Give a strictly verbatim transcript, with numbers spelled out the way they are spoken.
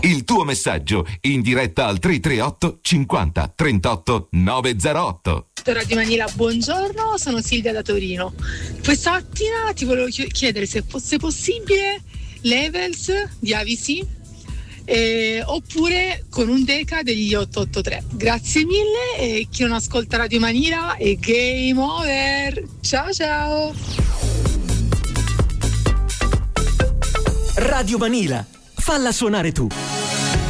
Il tuo messaggio in diretta al tre tre otto cinquanta trentotto novecentootto. Radio Manila, buongiorno, sono Silvia da Torino. Questa mattina ti volevo chiedere se fosse possibile Levels di A V C eh, oppure con un Deca degli otto otto tre. Grazie mille e chi non ascolta Radio Manila è game over. Ciao ciao. Radio Manila, falla suonare tu.